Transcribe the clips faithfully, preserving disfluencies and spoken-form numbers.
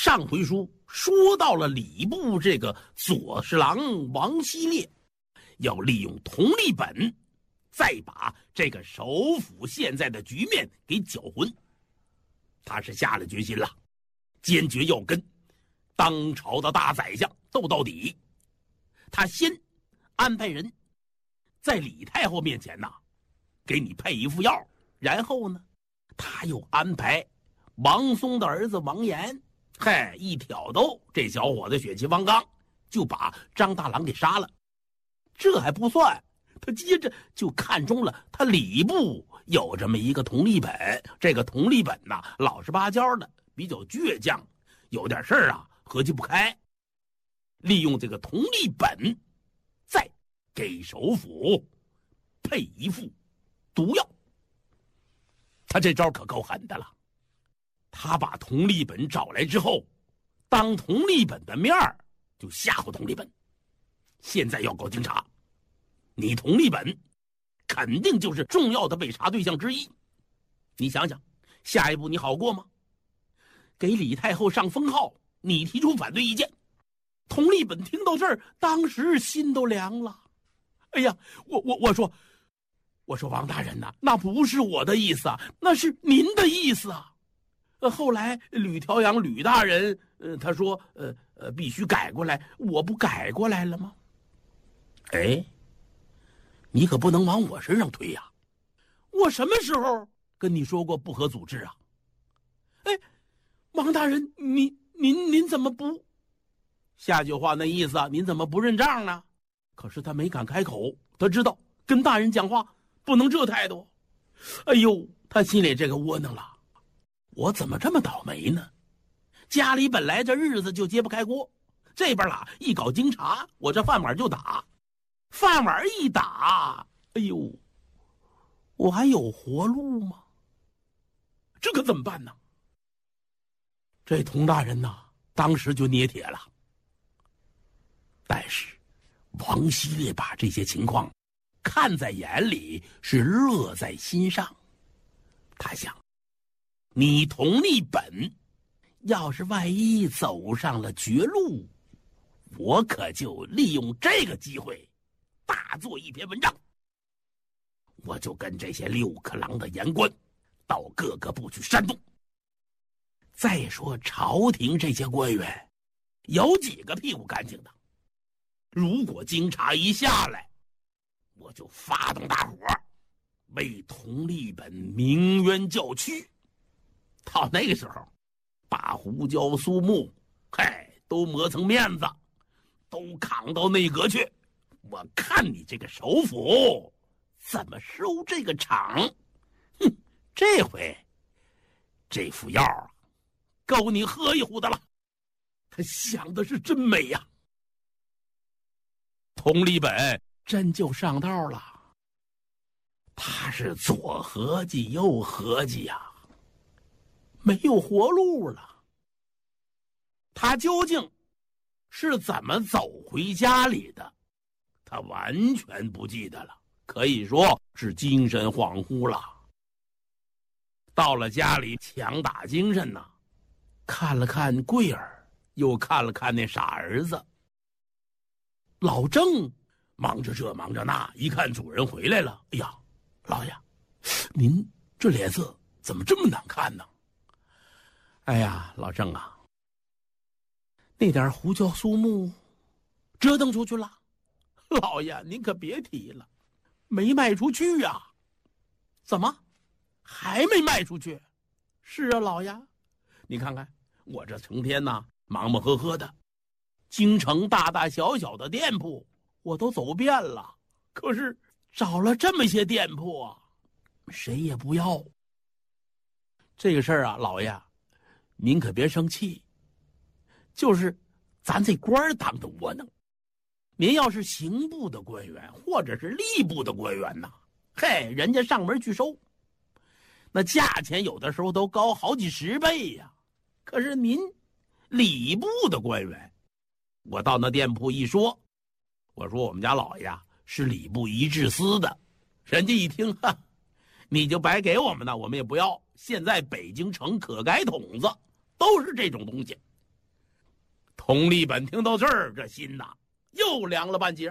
上回书说到了礼部这个左侍郎王希烈要利用同利本，再把这个首府现在的局面给搅浑。他是下了决心了，坚决要跟当朝的大宰相斗到底。他先安排人在李太后面前呢，给你配一副药，然后呢，他又安排王松的儿子王延，嘿，一挑逗这小伙子血气方刚，就把张大郎给杀了。这还不算，他接着就看中了他礼部有这么一个同利本，这个同利本呐，老实巴交的，比较倔强，有点事儿啊合计不开，利用这个同利本，再给首府配一副毒药。他这招可够狠的了。他把同利本找来之后，当同利本的面儿就吓唬同利本，现在要搞京察，你同利本肯定就是重要的被查对象之一。你想想，下一步你好过吗？给李太后上封号，你提出反对意见。同利本听到这儿，当时心都凉了。哎呀，我我我说，我说王大人呐、啊，那不是我的意思啊，那是您的意思啊。呃，后来吕调阳吕大人，呃，他说，呃呃，必须改过来，我不改过来了吗？哎，你可不能往我身上推呀、啊！我什么时候跟你说过不合组织啊？哎，王大人，您您您怎么不？下句话那意思啊，您怎么不认账呢？可是他没敢开口，他知道跟大人讲话不能这态度。哎呦，他心里这个窝囊了。我怎么这么倒霉呢？家里本来这日子就揭不开锅，这边啦一搞京察，我这饭碗就打，饭碗一打，哎呦，我还有活路吗？这可怎么办呢？这佟大人呐，当时就捏铁了。但是王希烈把这些情况看在眼里，是乐在心上。他想，你同利本要是万一走上了绝路，我可就利用这个机会大做一篇文章。我就跟这些六克郎的言官到各个部去煽动。再说朝廷这些官员有几个屁股干净的，如果京察一下来，我就发动大伙为同利本鸣冤叫屈。到那个时候，把胡椒苏木嘿都磨成面子，都扛到内阁去，我看你这个首府怎么收这个场。哼，这回这副药够你喝一壶的了。他想的是真美呀、啊。同利本真就上道了，他是左合计右合计呀、啊，没有活路了。他究竟是怎么走回家里的，他完全不记得了，可以说是精神恍惚了。到了家里强打精神呐、啊，看了看桂儿，又看了看那傻儿子。老郑忙着这忙着那，一看主人回来了，哎呀，老爷，您这脸色怎么这么难看呢？哎呀，老郑啊，那点胡椒苏木折腾出去了。老爷您可别提了，没卖出去呀、啊。怎么还没卖出去？是啊，老爷，你看看我这成天呐忙忙呵呵的，京城大大小小的店铺我都走遍了，可是找了这么些店铺啊，谁也不要。这个事儿啊，老爷您可别生气，就是咱这官当的窝囊。您要是刑部的官员或者是吏部的官员呐，嘿，人家上门去收，那价钱有的时候都高好几十倍呀。可是您礼部的官员，我到那店铺一说，我说我们家老爷是礼部仪制司的，人家一听，哈，你就白给我们呢，我们也不要。现在北京城可改筒子都是这种东西， 佟立本听到这儿，这心呐又凉了半截。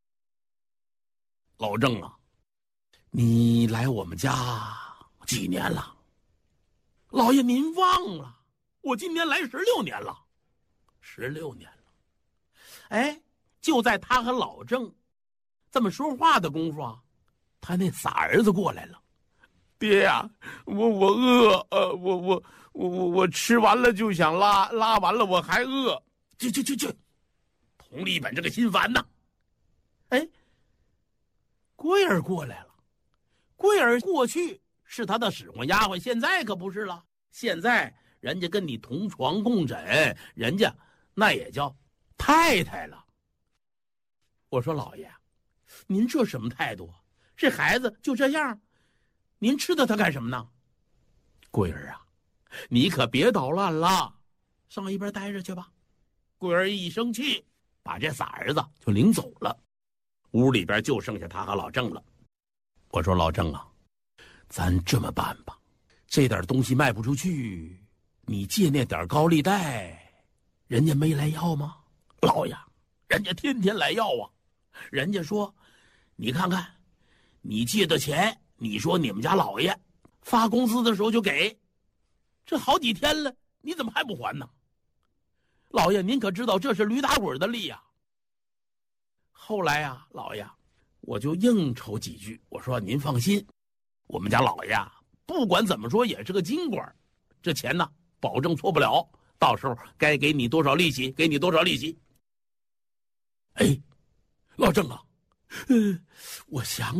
老郑啊，你来我们家几年了？老爷您忘了，我今年来十六年了。十六年了。哎，就在他和老郑这么说话的功夫啊，他那仨儿子过来了。爹呀、啊，我我饿，呃，我我我我我吃完了就想拉，拉完了我还饿。去去去去，佟立本这个心烦呐。哎，桂儿过来了。桂儿过去是他的使唤丫鬟，现在可不是了。现在人家跟你同床共枕，人家那也叫太太了。我说老爷，您这什么态度？这孩子就这样，您吃的他干什么呢？桂儿啊，你可别捣乱了，上一边待着去吧。桂儿一生气，把这仨儿子就领走了。屋里边就剩下他和老郑了。我说老郑啊，咱这么办吧，这点东西卖不出去，你借那点高利贷，人家没来要吗？老爷，人家天天来要啊。人家说，你看看，你借的钱，你说你们家老爷发工资的时候就给，这好几天了，你怎么还不还呢？老爷，您可知道这是驴打滚的利呀、啊。后来啊，老爷，我就应酬几句，我说您放心，我们家老爷不管怎么说也是个金官，这钱呢保证错不了，到时候该给你多少利息给你多少利息。哎，老郑啊，呃，我想